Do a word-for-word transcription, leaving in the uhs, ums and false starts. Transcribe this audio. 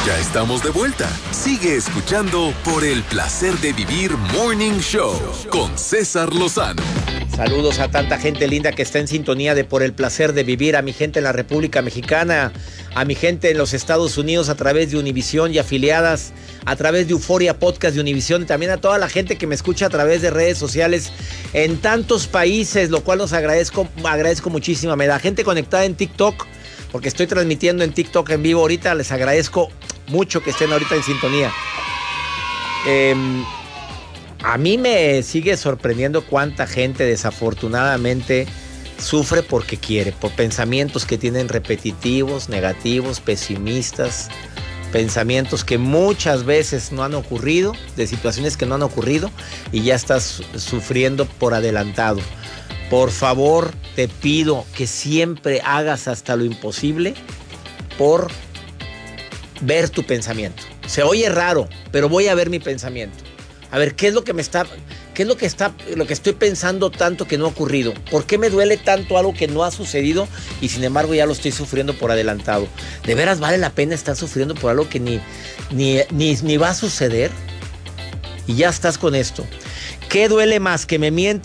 Ya estamos de vuelta. Sigue escuchando Por el Placer de Vivir Morning Show con César Lozano. Saludos a tanta gente linda que está en sintonía de Por el Placer de Vivir, a mi gente en la República Mexicana, a mi gente en los Estados Unidos a través de Univisión y afiliadas, a través de Euforia Podcast de Univisión, y también a toda la gente que me escucha a través de redes sociales en tantos países, lo cual los agradezco, agradezco muchísimo. Me da gente conectada en TikTok, porque estoy transmitiendo en TikTok en vivo ahorita. Les agradezco mucho que estén ahorita en sintonía. Eh, a mí me sigue sorprendiendo cuánta gente desafortunadamente sufre porque quiere, por pensamientos que tienen repetitivos, negativos, pesimistas, pensamientos que muchas veces no han ocurrido, de situaciones que no han ocurrido, y ya estás sufriendo por adelantado. Por favor, te pido que siempre hagas hasta lo imposible por ver tu pensamiento. Se oye raro, pero voy a ver mi pensamiento. A ver, ¿qué es lo que me está, qué es lo que está, lo que estoy pensando tanto que no ha ocurrido? ¿Por qué me duele tanto algo que no ha sucedido y sin embargo ya lo estoy sufriendo por adelantado? ¿De veras vale la pena estar sufriendo por algo que ni, ni, ni, ni va a suceder? Y ya estás con esto. ¿Qué duele más? ¿Que me mientan?